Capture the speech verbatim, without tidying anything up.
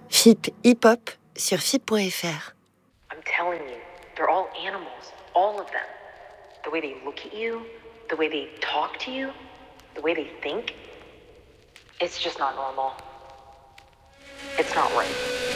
F I P Hip Hop sur F I P point F R. I'm telling you, they're all animals, all of them. The way they look at you, the way they talk to you, the way they think, it's just not normal. It's not right.